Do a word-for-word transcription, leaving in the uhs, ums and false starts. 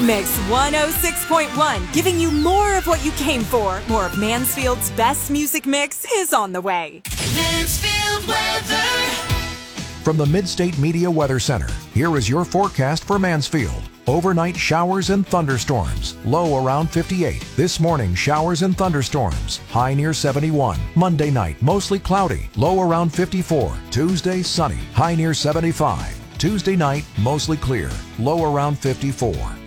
Mix one oh six point one, giving you more of what you came for. More of Mansfield's best music mix is on the way. Mansfield weather. From the Midstate Media Weather Center, here is your forecast for Mansfield. Overnight showers and thunderstorms. Low around fifty-eight. This morning, showers and thunderstorms. High near seventy-one. Monday night, mostly cloudy. Low around fifty-four. Tuesday, sunny. High near seventy-five. Tuesday night, mostly clear. Low around fifty-four.